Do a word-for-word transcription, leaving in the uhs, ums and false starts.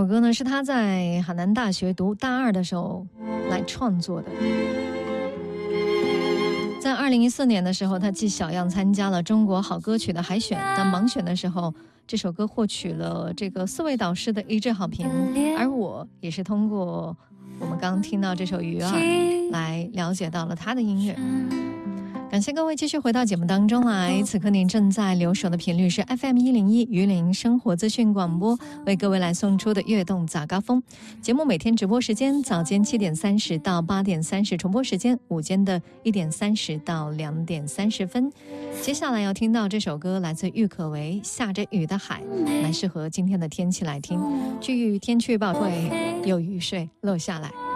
首歌呢是他在海南大学读大二的时候来创作的。在二零一四年的时候，他继小样参加了中国好歌曲的海选，那盲选的时候，这首歌获取了这个四位导师的一致好评，而我也是通过我们刚听到这首《鱼儿》来了解到了他的音乐。感谢各位继续回到节目当中来，此刻您正在留守的频率是 F M 一零一榆林生活资讯广播，为各位来送出的悦动早高峰节目。每天直播时间早间七点三十到八点三十，重播时间午间的一点三十到两点三十分。接下来要听到这首歌来自郁可唯《下着雨的海》，蛮适合今天的天气来听。据天气预报会有雨水落下来。